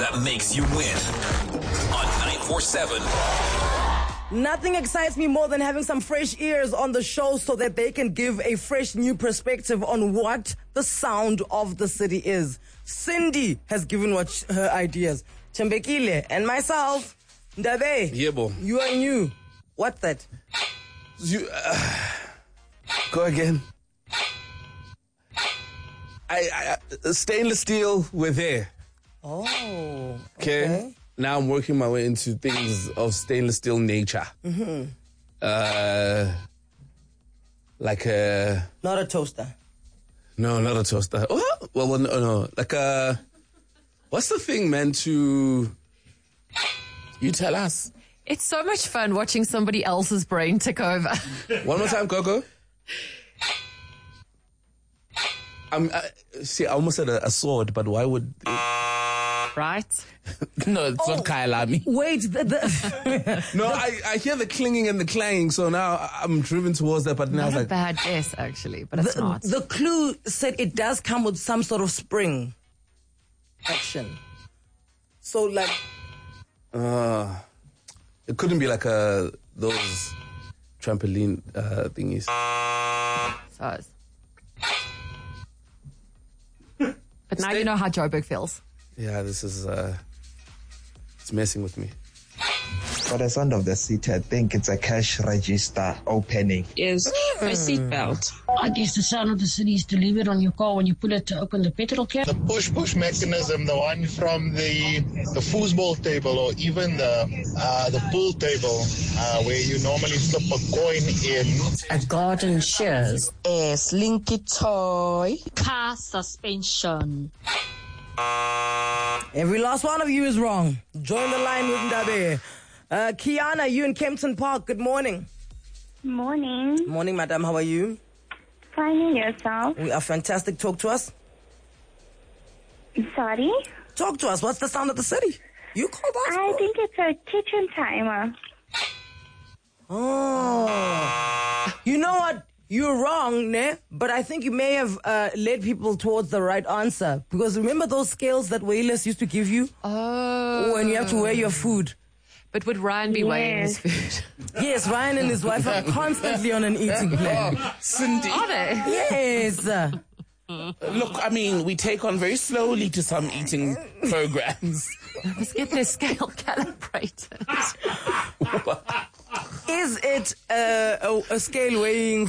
that makes you win on 947. Nothing excites me more than having some fresh ears on the show so that they can give a fresh new perspective on what the sound of the city is. Cindy has given her ideas. Chembekile and myself, Ndabe. Yebo. You are new. What's that? Go again. I stainless steel, we're there. Oh. Okay. Now I'm working my way into things of stainless steel nature. Mm-hmm. Like a... Not a toaster. No, not a toaster. Oh, well, no. Like a... What's the thing, man, to... You tell us. It's so much fun watching somebody else's brain take over. One more time, Coco. See, I almost said a sword, but why would... Right? No, it's not Kailami. Wait, No, I hear the clinging and the clanging, so now I'm driven towards that, but now Not it's a like... bad guess, actually, but it's not. The clue said it does come with some sort of spring action. So, like... It couldn't be like those trampoline thingies. So but now you know how Joburg feels. Yeah, this is... it's messing with me. For the sound of the city, I think it's a cash register opening. Is a seatbelt. I guess the sound of the city is delivered on your car when you pull it to open the petrol can. The push mechanism, the one from the foosball table or even the pool table where you normally slip a coin in. A garden shears. A slinky toy. Car suspension. Every last one of you is wrong. Join the line with Ndabe. Kiana, you in Kempton Park. Good morning. Morning. Morning, madam. How are you? Fine, and yourself? We are fantastic. Talk to us. Sorry? Talk to us. What's the sound of the city? You called us. I think it's a kitchen timer. Oh. You know what? You're wrong, ne? But I think you may have led people towards the right answer. Because remember those scales that Wayless used to give you? Oh. When you have to weigh your food. But would Ryan be weighing his food? Yes, Ryan and his wife are constantly on an eating plan. Cindy. Are they? Yes. Look, I mean, we take on very slowly to some eating programs. Let's get their scale calibrated. Is it a scale weighing